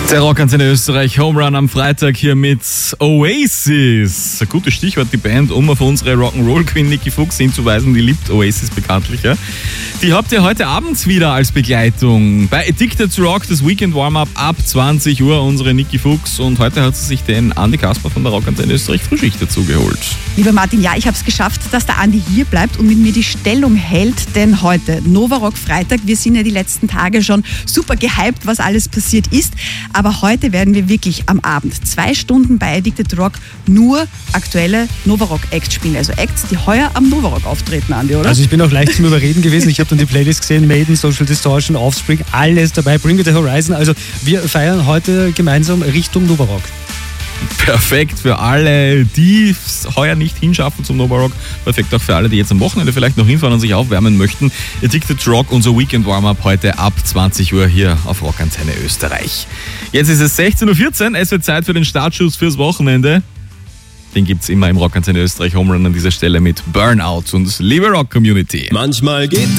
Der Rockantenne Österreich Home Run am Freitag hier mit Oasis. Ein gutes Stichwort, die Band, um auf unsere Rock'n'Roll Queen Nicki Fuchs hinzuweisen. Die liebt Oasis bekanntlich. Ja. Die habt ihr heute Abend wieder als Begleitung. Bei Addicted to Rock, das Weekend Warm-Up ab 20 Uhr, unsere Nicki Fuchs. Und heute hat sie sich den Andi Kasper von der Rockantenne Österreich Frühschicht dazu geholt. Lieber Martin, ja, ich habe es geschafft, dass der Andi hier bleibt und mit mir die Stellung hält. Denn heute, Nova Rock Freitag, wir sind ja die letzten Tage schon super gehypt, was alles passiert ist. Aber heute werden wir wirklich am Abend 2 Stunden bei Addicted to Rock nur aktuelle Nova Rock Acts spielen. Also Acts, die heuer am Nova Rock auftreten, Andi, oder? Also ich bin auch leicht zum Überreden gewesen. Ich habe dann die Playlist gesehen, Maiden, Social Distortion, Offspring, alles dabei, Bring Me The Horizon. Also wir feiern heute gemeinsam Richtung Nova Rock. Perfekt für alle, die es heuer nicht hinschaffen zum Nova Rock. Perfekt auch für alle, die jetzt am Wochenende vielleicht noch hinfahren und sich aufwärmen möchten. Addicted to Rock, unser Weekend Warm-Up heute ab 20 Uhr hier auf Rockantenne Österreich. Jetzt ist es 16.14 Uhr, es wird Zeit für den Startschuss fürs Wochenende. Den gibt's immer im Rockantenne Österreich Home Run an dieser Stelle mit Burnout und liebe Rock Community. Manchmal geht